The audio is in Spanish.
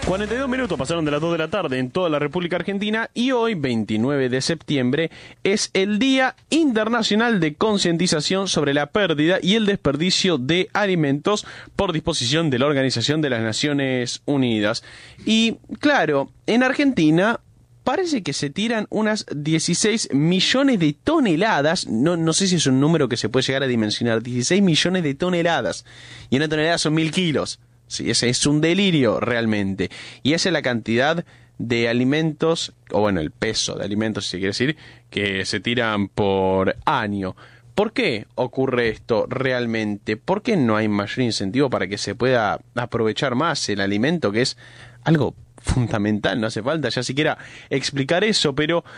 42 minutos pasaron de las 2 de la tarde en toda la República Argentina y hoy, 29 de septiembre, es el Día Internacional de Concientización sobre la pérdida y el desperdicio de alimentos por disposición de la Organización de las Naciones Unidas. Y claro, en Argentina parece que se tiran unas 16 millones de toneladas, no sé si es un número que se puede llegar a dimensionar, 16 millones de toneladas, y una tonelada son 1000 kilos. Sí, ese es un delirio realmente. Y esa es la cantidad de alimentos, o bueno, el peso de alimentos, si se quiere decir, que se tiran por año. ¿Por qué ocurre esto realmente? ¿Por qué no hay mayor incentivo para que se pueda aprovechar más el alimento, que es algo fundamental? No hace falta ya siquiera explicar eso, pero